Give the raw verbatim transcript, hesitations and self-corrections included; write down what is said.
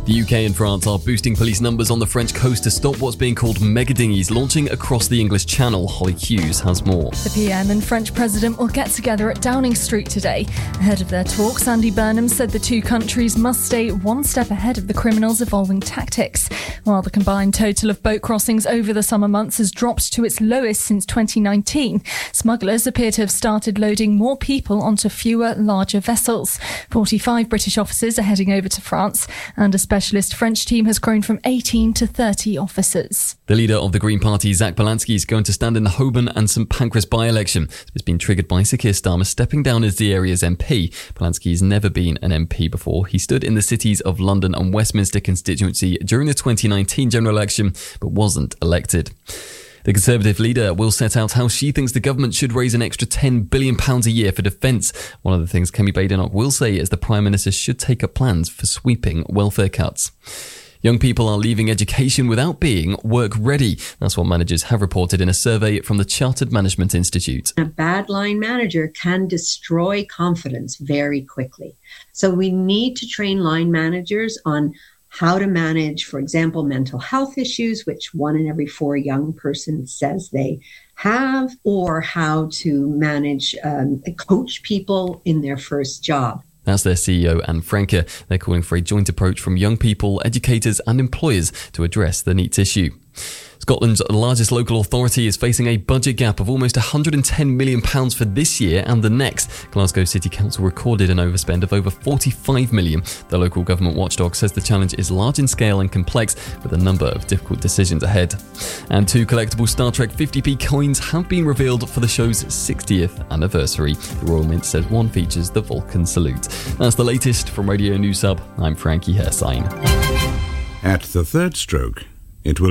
The U K and France are boosting police numbers on the French coast to stop what's being called mega dinghies launching across the English Channel. Holly Hughes has more. The P M and French President will get together at Downing Street today. Ahead of their talks, Andy Burnham said the two countries must stay one step ahead of the criminals' evolving tactics. While the combined total of boat crossings over the summer months has dropped to its lowest since twenty nineteen, smugglers appear to have started loading more people onto fewer, larger vessels. forty-five British officers are heading over to France, and a specialist French team has grown from eighteen to thirty officers. The leader of the Green Party, Zach Balansky, is going to stand in the Holborn and St Pancras by-election. It's been triggered by Sir Keir Starmer stepping down as the area's M P. Balansky's never been an M P before. He stood in the cities of London and Westminster constituency during the twenty nineteen general election, but wasn't elected. The Conservative leader will set out how she thinks the government should raise an extra ten billion pounds a year for defence. One of the things Kemi Badenoch will say is the Prime Minister should take up plans for sweeping welfare cuts. Young people are leaving education without being work ready. That's what managers have reported in a survey from the Chartered Management Institute. A bad line manager can destroy confidence very quickly. So we need to train line managers on how to manage, for example, mental health issues, which one in every four young person says they have, or how to manage, um, coach people in their first job. That's their C E O, Anne Franke. They're calling for a joint approach from young people, educators and employers to address the NEETs issue. Scotland's largest local authority is facing a budget gap of almost one hundred ten million pounds for this year and the next. Glasgow City Council recorded an overspend of over forty-five million pounds. The local government watchdog says the challenge is large in scale and complex, with a number of difficult decisions ahead. And two collectible Star Trek fifty p coins have been revealed for the show's sixtieth anniversary. The Royal Mint says one features the Vulcan salute. That's the latest from Radio News Hub. I'm Frankie Hersign. At the third stroke, it will